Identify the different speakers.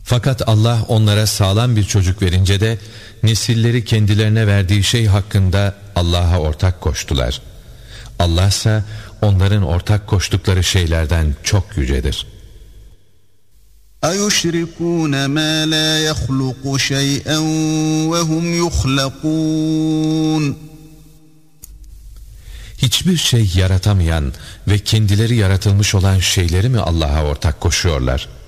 Speaker 1: Fakat Allah onlara sağlam bir çocuk verince de nesilleri kendilerine verdiği şey hakkında Allah'a ortak koştular. Allah ise onların ortak koştukları şeylerden çok yücedir.
Speaker 2: اَيُشْرِكُونَ مَا لَا يَخْلُقُ شَيْئًا وَهُمْ يُخْلَقُونَ
Speaker 1: Hiçbir şey yaratamayan ve kendileri yaratılmış olan şeyleri mi Allah'a ortak koşuyorlar?